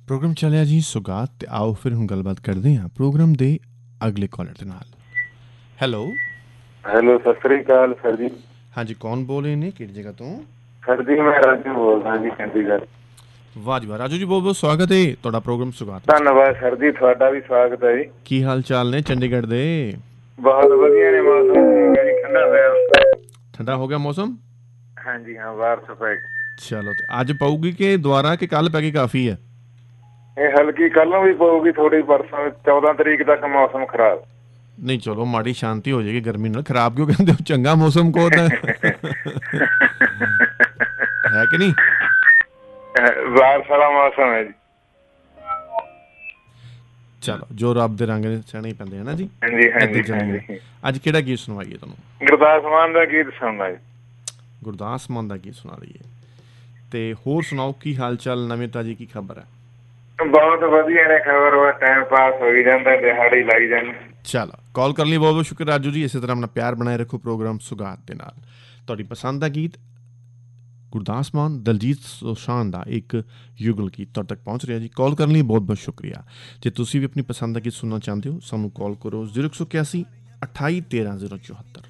Programme ਚੱਲਿਆ ਜੀ ਸੁਗਾਤ ਤੇ ਆਓ ਫਿਰ ਹੁਣ ਗੱਲਬਾਤ ਕਰਦੇ ਹਾਂ ਪ੍ਰੋਗਰਾਮ ਦੇ ਅਗਲੇ ਕਾਲਰ ਦੇ ਨਾਲ। ਹੈਲੋ ਹੈਲੋ, ਸਤਿ ਸ੍ਰੀ ਅਕਾਲ ਸਰ ਜੀ। ਹਾਂਜੀ, ਕੌਣ ਬੋਲ ਰਹੇ ਨੇ, ਕਿਹੜੀ ਜਗ੍ਹਾ ਤੋਂ? ਸਰ ਜੀ ਮੈਂ ਰਾਜੂ ਬੋਲਦਾ ਜੀ, ਚੰਡੀਗੜ੍ਹ। ਵਾਹ ਜੀ ਵਾਹ ਰਾਜੂ ਜੀ, ਬਹੁਤ ਬਹੁਤ ਸਵਾਗਤ ਹੈ ਤੁਹਾਡਾ ਪ੍ਰੋਗਰਾਮ ਸੁਗਾਤ। ਧੰਨਵਾਦ ਸਰ ਜੀ, ਤੁਹਾਡਾ ਵੀ ਸਵਾਗਤ ਹੈ ਜੀ। ਕੀ ਹਾਲ ਚਾਲ ਨੇ ਚੰਡੀਗੜ੍ਹ ਦੇ? ਬਹੁਤ ਵਧੀਆ ਨੇ, ਮੌਸਮ ਠੀਕ ਹੈ ਜੀ, ਠੰਡਾ ਹੋਇਆ। ਠੰਡਾ ਹੋ ਗਿਆ ਮੌਸਮ? ਹਾਂਜੀ ਹਾਂ, ਬਾਰਿਸ਼ ਪੈ ਗਈ। ਚਲੋ, ਤੇ ਅੱਜ ਪਊਗੀ ਕਿ ਦੁਬਾਰਾ ਕਿ ਕੱਲ ਪੈ ਗਈ? ਕਾਫੀ ਹੈ ਇਹ ਹਲਕੀ, ਕੱਲ ਨੂੰ ਵੀ ਪਊਗੀ ਥੋੜੀ, ਪਰਸੋਂ 14 ਤਰੀਕ ਤੱਕ ਮੌਸਮ ਖਰਾਬ। ਨਹੀਂ ਚਲੋ, ਮਾੜੀ ਸ਼ਾਂਤੀ ਹੋ ਜਾਏਗੀ ਗਰਮੀ ਨਾਲ। ਖਰਾਬ ਕਿਉਂ ਕਹਿੰਦੇ ਹੋ, ਚੰਗਾ ਮੌਸਮ ਕੋ ਤਾਂ ਹੈ ਕਿ ਨਹੀਂ? ਬਾਰਿਸ਼ ਵਾਲਾ ਮੌਸਮ ਹੈ ਜੀ। ਚਲੋ, ਜੋ ਰੱਬ ਦੇ ਰੰਗ ਨੇ ਸਹਿਣੇ ਹੀ ਪੈਂਦੇ ਹੈ ਨਾ ਜੀ। ਹਾਂਜੀ ਹਾਂਜੀ ਹਾਂਜੀ। ਅੱਜ ਕਿਹੜਾ ਗੀਤ ਸੁਣਵਾਈਏ ਤੁਹਾਨੂੰ? ਗੁਰਦਾਸ ਮਾਨ ਦਾ ਗੀਤ ਸੁਣਨਾ ਜੀ। ਗੁਰਦਾਸ ਮਾਨ ਦਾ ਗੀਤ ਸੁਣਾ ਦਈਏ। ਤੇ ਹੋਰ ਸੁਣਾਓ, ਕੀ ਹਾਲ ਚਾਲ, ਨਵੀਂ ਤਾਜੀ ਕੀ ਖਬਰ ਹੈ? ਬਹੁਤ ਵਧੀਆ ਨੇ ਖਬਰ, ਵਾ ਟਾਈਮ ਪਾਸ ਹੋਈ ਜਾਂਦਾ, ਦਿਹਾੜੀ ਲਾਈ ਜਾਂਦੀ। ਚਲੋ, ਕਾਲ ਕਰਨ ਲਈ ਬਹੁਤ ਬਹੁਤ ਸ਼ੁਕਰ ਰਾਜੂ ਜੀ। ਇਸੇ ਤਰ੍ਹਾਂ ਆਪਣਾ ਪਿਆਰ ਬਣਾਏ ਰੱਖੋ ਪ੍ਰੋਗਰਾਮ ਸੁਗਾਤ ਦੇ ਨਾਲ। ਤੁਹਾਡੀ ਪਸੰਦ ਦਾ ਗੀਤ ਗੁਰਦਾਸ ਮਾਨ, ਦਲਜੀਤ ਦੋਸਾਂਝ ਦਾ ਇੱਕ ਯੁਗਲ ਗੀਤ ਤੁਹਾਡੇ ਤੱਕ ਪਹੁੰਚ ਰਿਹਾ ਜੀ। ਕਾਲ ਕਰਨ ਲਈ ਬਹੁਤ ਬਹੁਤ ਸ਼ੁਕਰੀਆ। ਜੇ ਤੁਸੀਂ ਵੀ ਆਪਣੀ ਪਸੰਦ ਦਾ ਗੀਤ ਸੁਣਨਾ ਚਾਹੁੰਦੇ ਹੋ, ਸਾਨੂੰ ਕਾਲ ਕਰੋ 0181 28 13 074।